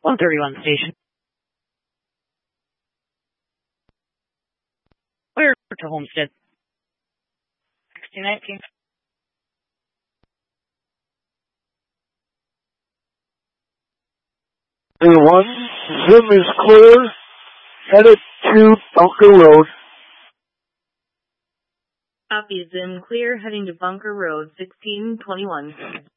131 station. Clear to Homestead. 1619. One, Zim is clear, headed to Bunker Road. Copy, Zim clear, heading to Bunker Road, 1621.